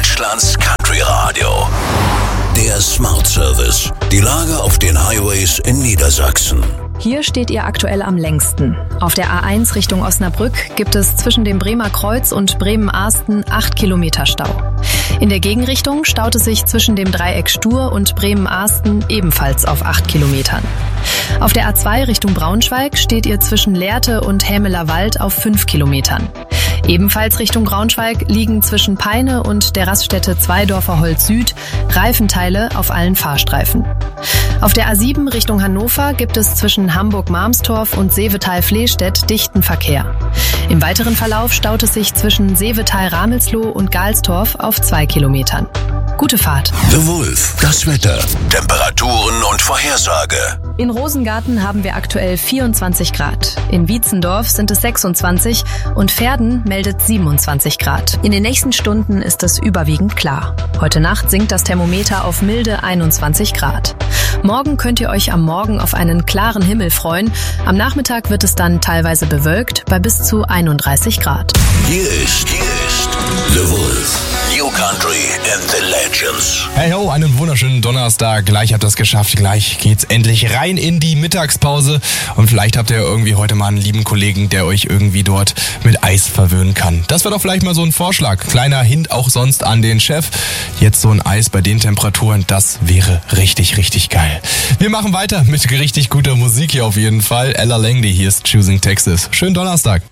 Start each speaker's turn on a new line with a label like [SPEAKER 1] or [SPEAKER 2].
[SPEAKER 1] Deutschlands Country Radio. Der Smart Service. Die Lage auf den Highways in Niedersachsen.
[SPEAKER 2] Hier steht ihr aktuell am längsten. Auf der A1 Richtung Osnabrück gibt es zwischen dem Bremer Kreuz und Bremen-Arsten 8 Kilometer Stau. In der Gegenrichtung staut es sich zwischen dem Dreieck Stur und Bremen-Arsten ebenfalls auf 8 Kilometern. Auf der A2 Richtung Braunschweig steht ihr zwischen Lehrte und Hämeler Wald auf 5 Kilometern. Ebenfalls Richtung Braunschweig liegen zwischen Peine und der Raststätte Zweidorfer Holz Süd Reifenteile auf allen Fahrstreifen. Auf der A7 Richtung Hannover gibt es zwischen Hamburg-Marmstorf und Seevetal-Flehstedt dichten Verkehr. Im weiteren Verlauf staut es sich zwischen Seevetal-Ramelsloh und Galstorf auf 2 Kilometern. Gute Fahrt.
[SPEAKER 1] The Wolf, das Wetter, Temperaturen und Vorhersage.
[SPEAKER 2] In Rosengarten haben wir aktuell 24 Grad. In Wietzendorf sind es 26 und Verden meldet 27 Grad. In den nächsten Stunden ist es überwiegend klar. Heute Nacht sinkt das Thermometer auf milde 21 Grad. Morgen könnt ihr euch am Morgen auf einen klaren Himmel freuen. Am Nachmittag wird es dann teilweise bewölkt bei bis zu 31 Grad.
[SPEAKER 1] Hier ist The Wolf. New Country and the Legends.
[SPEAKER 3] Hey ho, einen wunderschönen Donnerstag. Gleich habt ihr es geschafft. Gleich geht's endlich rein in die Mittagspause. Und vielleicht habt ihr irgendwie heute mal einen lieben Kollegen, der euch irgendwie dort mit Eis verwöhnen kann. Das wäre doch vielleicht mal so ein Vorschlag. Kleiner Hint auch sonst an den Chef. Jetzt so ein Eis bei den Temperaturen, das wäre richtig, richtig geil. Wir machen weiter mit richtig guter Musik hier auf jeden Fall. Ella Langley, hier ist Choosing Texas. Schönen Donnerstag.